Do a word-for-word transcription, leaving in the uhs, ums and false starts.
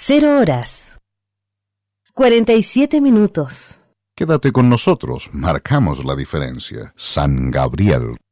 Cero horas. Cuarenta y siete minutos. Quédate con nosotros, marcamos la diferencia. San Gabriel